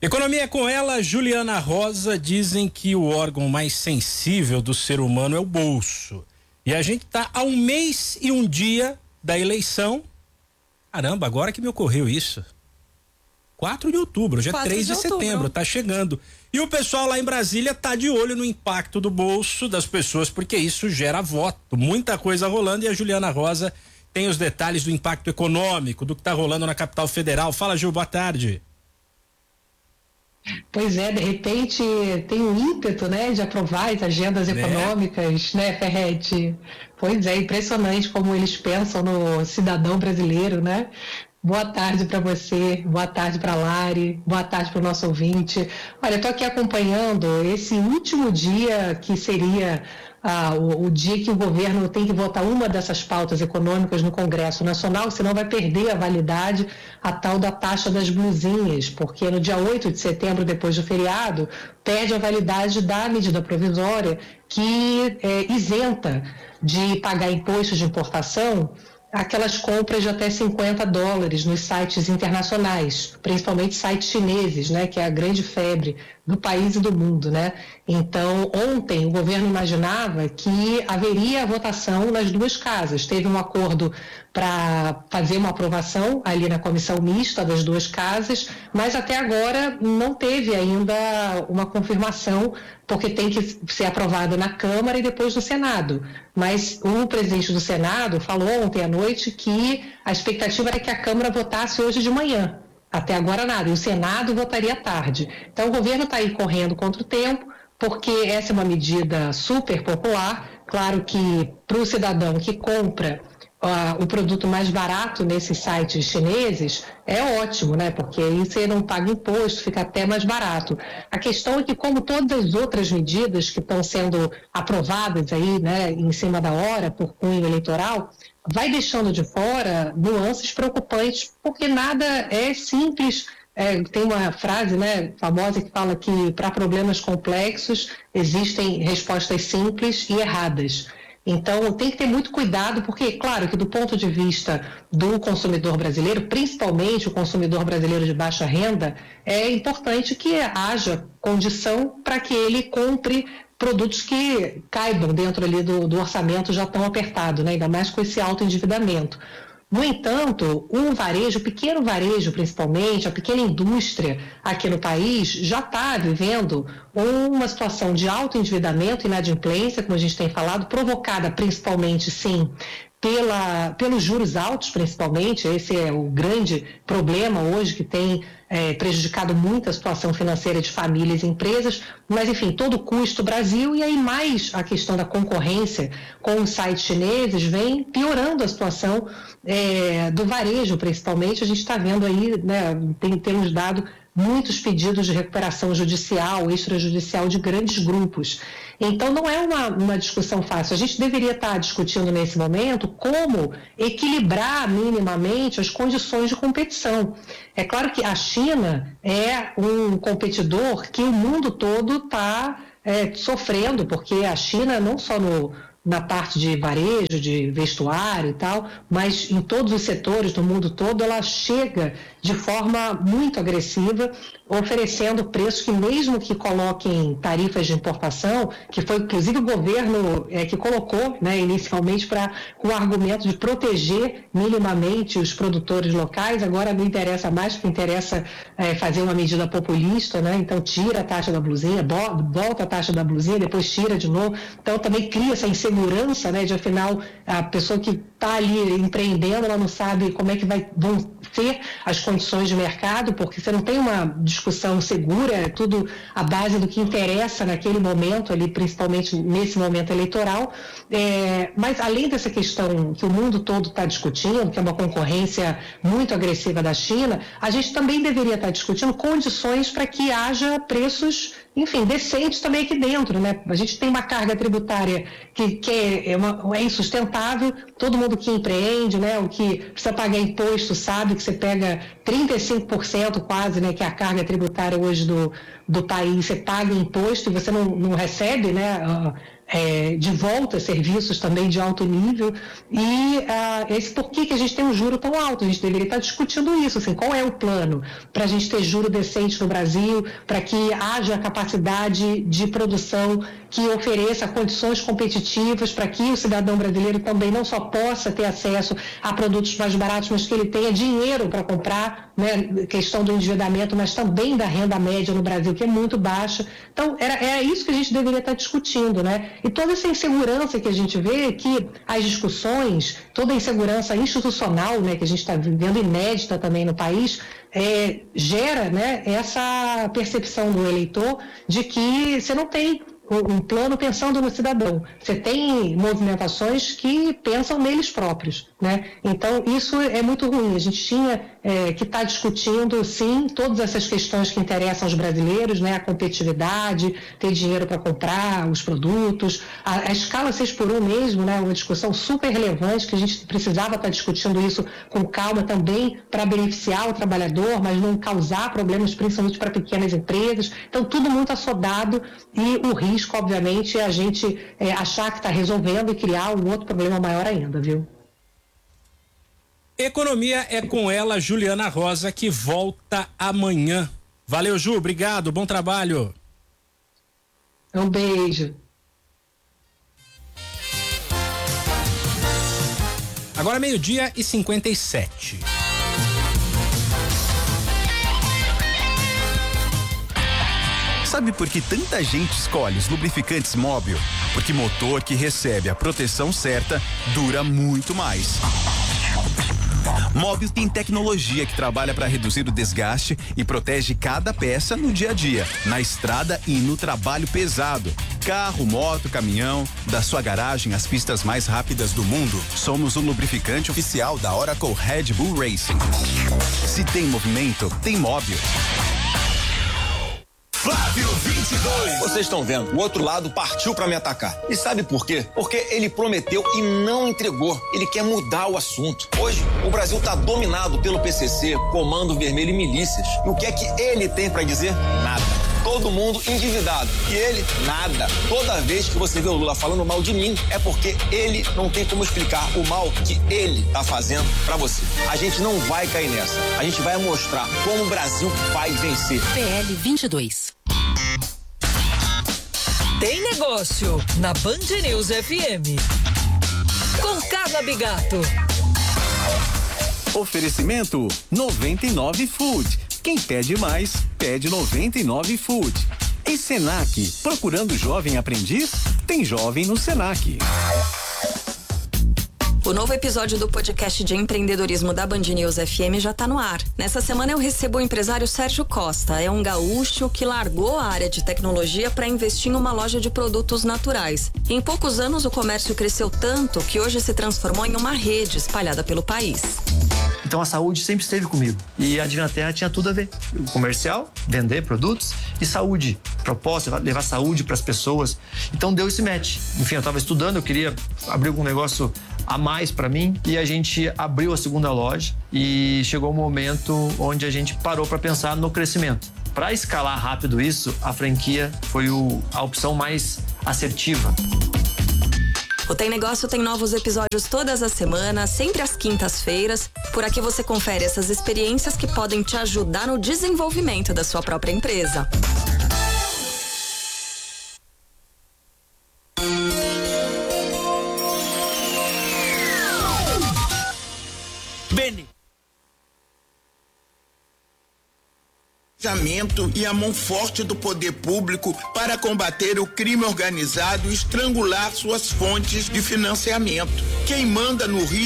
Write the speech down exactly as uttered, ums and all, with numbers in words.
Economia é com ela, Juliana Rosa. Dizem que o órgão mais sensível do ser humano é o bolso. E a gente tá a um mês e um dia da eleição. Caramba, agora que me ocorreu isso. quatro de outubro, hoje é três de setembro, tá chegando. E o pessoal lá em Brasília tá de olho no impacto do bolso das pessoas, porque isso gera voto. Muita coisa rolando e a Juliana Rosa tem os detalhes do impacto econômico, do que tá rolando na capital federal. Fala, Ju, boa tarde. Pois é, de repente tem um ímpeto, né, de aprovar as agendas né? econômicas, né, Ferretti? Pois é, impressionante como eles pensam no cidadão brasileiro, né? Boa tarde para você, boa tarde para a Lari, boa tarde para o nosso ouvinte. Olha, estou aqui acompanhando esse último dia que seria ah, o, o dia que o governo tem que votar uma dessas pautas econômicas no Congresso Nacional, senão vai perder a validade a tal da taxa das blusinhas, porque no dia oito de setembro, depois do feriado, perde a validade da medida provisória que é, isenta de pagar impostos de importação aquelas compras de até cinquenta dólares nos sites internacionais, principalmente sites chineses, né, que é a grande febre do país e do mundo, né? Então, ontem o governo imaginava que haveria votação nas duas casas. Teve um acordo para fazer uma aprovação ali na comissão mista das duas casas, mas até agora não teve ainda uma confirmação, porque tem que ser aprovada na Câmara e depois no Senado. Mas o presidente do Senado falou ontem à noite que a expectativa era que a Câmara votasse hoje de manhã. Até agora nada, e o Senado votaria tarde. Então o governo está aí correndo contra o tempo, porque essa é uma medida super popular. Claro que para o cidadão que compra uh, o produto mais barato nesses sites chineses, é ótimo, né? Porque aí você não paga imposto, fica até mais barato. A questão é que, como todas as outras medidas que estão sendo aprovadas aí, né, em cima da hora, por cunho eleitoral, vai deixando de fora nuances preocupantes, porque nada é simples. É, tem uma frase, né, famosa que fala que para problemas complexos existem respostas simples e erradas. Então, tem que ter muito cuidado, porque, claro, que do ponto de vista do consumidor brasileiro, principalmente o consumidor brasileiro de baixa renda, é importante que haja condição para que ele compre produtos que caibam dentro ali do, do orçamento já tão apertado, né? Ainda mais com esse alto endividamento. No entanto, o varejo, o pequeno varejo principalmente, a pequena indústria aqui no país já está vivendo uma situação de alto endividamento e inadimplência, como a gente tem falado, provocada principalmente, sim, pela, pelos juros altos, principalmente. Esse é o grande problema hoje que tem é, prejudicado muito a situação financeira de famílias e empresas, mas, enfim, todo o custo Brasil e aí mais a questão da concorrência com os sites chineses vem piorando a situação é, do varejo, principalmente. A gente está vendo aí, né, tem, temos dado muitos pedidos de recuperação judicial, extrajudicial de grandes grupos. Então, não é uma, uma discussão fácil. A gente deveria estar discutindo nesse momento como equilibrar minimamente as condições de competição. É claro que a China é um competidor que o mundo todo está é, sofrendo, porque a China, não só no na parte de varejo, de vestuário e tal, mas em todos os setores do mundo todo, ela chega de forma muito agressiva, oferecendo preços que, mesmo que coloquem tarifas de importação, que foi inclusive o governo é, que colocou, né, inicialmente pra, com o argumento de proteger minimamente os produtores locais, agora não interessa mais, porque interessa é, fazer uma medida populista, né? Então tira a taxa da blusinha, volta a taxa da blusinha, depois tira de novo, então também cria essa insegurança segurança, né, de afinal a pessoa que está ali empreendendo, ela não sabe como é que vai, vão ser as condições de mercado, porque você não tem uma discussão segura, é tudo à base do que interessa naquele momento, ali, principalmente nesse momento eleitoral. É, mas além dessa questão que o mundo todo está discutindo, que é uma concorrência muito agressiva da China, a gente também deveria estar discutindo condições para que haja preços, enfim, decentes também aqui dentro, né? A gente tem uma carga tributária que, que é, uma, é insustentável, todo mundo que empreende, né, o que precisa pagar imposto sabe que você pega trinta e cinco por cento quase, né, que é a carga tributária hoje do, do país, você paga imposto e você não, não recebe, né, é, de volta a serviços também de alto nível, e ah, esse por que que a gente tem um juro tão alto? A gente deveria estar discutindo isso, assim, qual é o plano para a gente ter juro decente no Brasil, para que haja capacidade de produção que ofereça condições competitivas para que o cidadão brasileiro também não só possa ter acesso a produtos mais baratos, mas que ele tenha dinheiro para comprar, né, questão do endividamento, mas também da renda média no Brasil, que é muito baixa. Então, era, era isso que a gente deveria estar discutindo, né? E toda essa insegurança que a gente vê, que as discussões, toda a insegurança institucional, né, que a gente está vivendo inédita também no país, é, gera, né, essa percepção do eleitor de que você não tem um plano pensando no cidadão. Você tem movimentações que pensam neles próprios, né? Então, isso é muito ruim. A gente tinha é, que estar tá discutindo, sim, todas essas questões que interessam aos brasileiros, né? A competitividade, ter dinheiro para comprar os produtos, a, a escala seis por um mesmo, né? Uma discussão super relevante, que a gente precisava estar tá discutindo isso com calma também para beneficiar o trabalhador, mas não causar problemas, principalmente para pequenas empresas. Então, tudo muito assodado, e o risco, obviamente, é a gente é, achar que está resolvendo e criar um outro problema maior ainda, viu? Economia é com ela, Juliana Rosa, que volta amanhã. Valeu, Ju, obrigado, bom trabalho. Um beijo. Agora meio-dia e cinquenta e sete. Sabe por que tanta gente escolhe os lubrificantes Móbil? Porque motor que recebe a proteção certa dura muito mais. Móbil tem tecnologia que trabalha para reduzir o desgaste e protege cada peça no dia a dia, na estrada e no trabalho pesado. Carro, moto, caminhão, da sua garagem às pistas mais rápidas do mundo, somos o lubrificante oficial da Oracle Red Bull Racing. Se tem movimento, tem Móbil. Flávio vinte e dois. Vocês estão vendo, o outro lado partiu pra me atacar. E sabe por quê? Porque ele prometeu e não entregou. Ele quer mudar o assunto. Hoje, o Brasil tá dominado pelo P C C, Comando Vermelho e milícias. E o que é que ele tem pra dizer? Nada. Todo mundo endividado. E ele, nada. Toda vez que você vê o Lula falando mal de mim, é porque ele não tem como explicar o mal que ele tá fazendo pra você. A gente não vai cair nessa. A gente vai mostrar como o Brasil vai vencer. P L vinte e dois. Tem negócio na Band News F M. Com Carla Bigato. Oferecimento noventa e nove Food. Quem pede mais, pede noventa e nove Food. E Senac, procurando jovem aprendiz? Tem jovem no Senac. O novo episódio do podcast de empreendedorismo da Band News F M já está no ar. Nessa semana eu recebo o empresário Sérgio Costa. É um gaúcho que largou a área de tecnologia para investir em uma loja de produtos naturais. Em poucos anos o comércio cresceu tanto que hoje se transformou em uma rede espalhada pelo país. Então a saúde sempre esteve comigo. E a Divina Terra tinha tudo a ver. O comercial, vender produtos, e saúde. Proposta, levar saúde para as pessoas. Então deu esse match. Enfim, eu estava estudando, eu queria abrir algum negócio a mais para mim, e a gente abriu a segunda loja e chegou um momento onde a gente parou para pensar no crescimento. Para escalar rápido isso, a franquia foi o, a opção mais assertiva. O Tem Negócio tem novos episódios todas as semanas, sempre às quintas-feiras. Por aqui você confere essas experiências que podem te ajudar no desenvolvimento da sua própria empresa. Beni. E a mão forte do poder público para combater o crime organizado e estrangular suas fontes de financiamento. Quem manda no Rio